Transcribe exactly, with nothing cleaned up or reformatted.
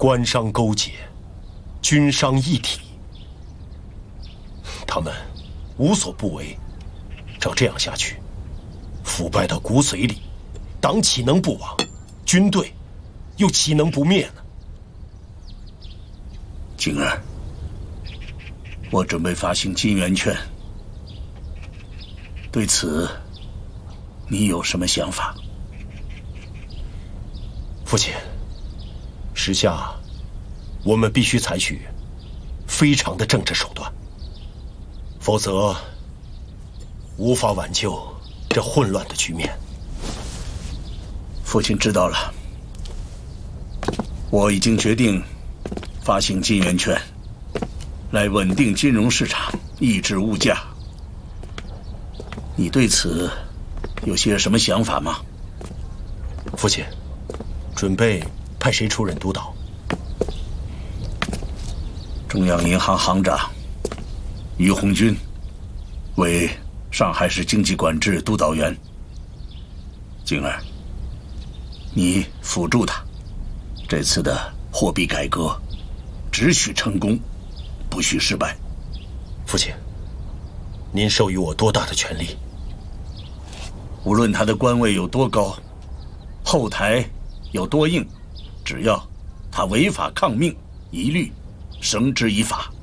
官商勾结，军商一体，他们无所不为。照这样下去，腐败到骨髓里，党岂能不亡？军队又岂能不灭呢？ 景儿，我准备发行金圆券，对此你有什么想法？ 父亲，时下我们必须采取非常的政治手段，否则无法挽救这混乱的局面。 父亲知道了，我已经决定发行金圆券，来稳定金融市场，抑制物价。你对此有些什么想法吗？ 父亲，准备派谁出任督导？ 中央银行行长于鸿钧为上海市经济管制督导员。景儿，你辅助他，这次的货币改革只许成功，不许失败。 父亲，您授予我多大的权力？ 无论他的官位有多高，后台有多硬，只要他违法抗命，一律绳之以法。